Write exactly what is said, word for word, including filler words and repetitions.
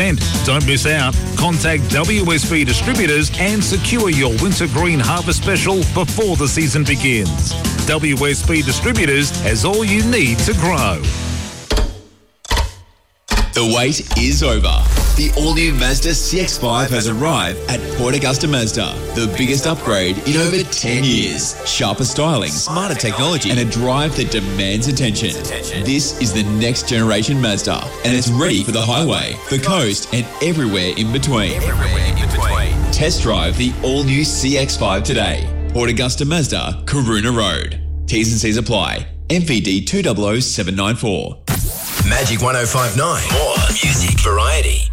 And don't miss out. Contact W S B Distributors and secure your winter green harvest special before the season begins. W S B Distributors has all you need to grow. The wait is over. The all-new Mazda C X five has arrived at Port Augusta Mazda. The biggest upgrade in over ten years. Sharper styling, smarter technology, and a drive that demands attention. This is the next generation Mazda, and it's ready for the highway, the coast, and everywhere in between. Test drive the all-new C X five today. Port Augusta Mazda, Karuna Road. T's and C's apply. M V D two zero zero seven nine four. Magic one oh five point nine. More music variety.